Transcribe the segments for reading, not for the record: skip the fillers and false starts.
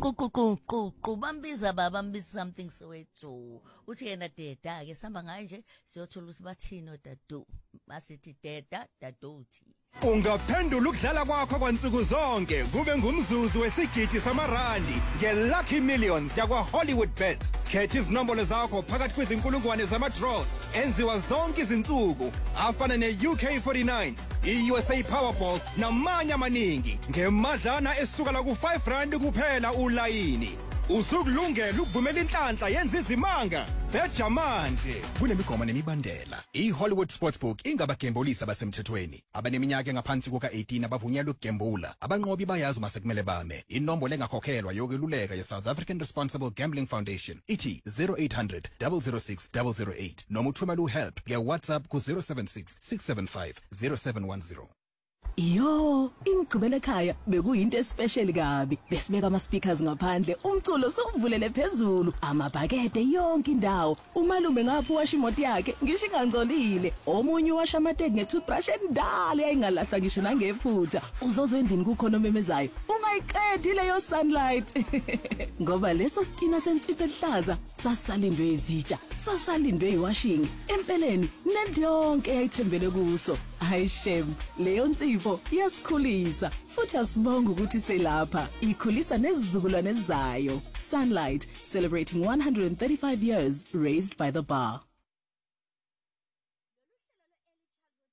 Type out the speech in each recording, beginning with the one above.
bambiza bambisa something Soweto uthi yena deda ke sihamba ngaye nje siyothola ukuthi bathini odadu basithi deda dadothi. Ungaphendula ukudlala kwakho kwansuku zonke kube ngumzuzu wesigidi samarandi ngeLucky Millions yakwa Hollywood Bets. Khetha izinombolo zakho phakathi kwezinkulungwane zama-draws enziwa zonke izinsuku afana ne-UK49, i-USA Powerball namanye amaningi ngemadlana esuka la ku-R5 kuphela ulayini. Usukulungela ukuvumela inhlanhla yenza izimanga beja manje kunemigomo nemibandela. I-Hollywood Sportsbook ingabagembulisi abasemthethweni abaneminyaka engaphansi kuka-18 abavunyelwe ukugembula. Abanqobi bayazi uma sekumele bame. Inombolo engakhokhelwa yokweluleka ye-South African Responsible Gambling Foundation ithi 0800 006 008 noma uthumela uhelp nge-WhatsApp ku-076 675 0710. Yo, imigqibelo ekhaya bekuyinto especial kabi. Besibeka ama speakers ngaphandle, umculo sovulele phezulu, amabhakede yonke indawo. Umalume ngapho washa imoto yakhe, ngisho ingangcolile. Omunye washa amateki ngetoothbrush endala eyayingalahlwa ngisho nangephutha. Uzozwe endini kukhona omemezayo. Ungayiqedi leyo sunlight. Ngoba leso sitina sensipho ehlaza sasalindwe izitsha, sasalindwe iwashing. Empeleni nendiyonke eyayithembele kuso. Hayi shem, leyo nsipho iyasikhulisa futhi asibonga ukuthi selapha ikhulisa nezizukulwane ezizayo. Sunlight, celebrating 135 years raised by the bar.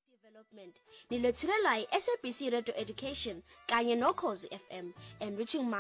Development nilethulelwa yi-SABC Radio Education kanye noKhozi FM, enriching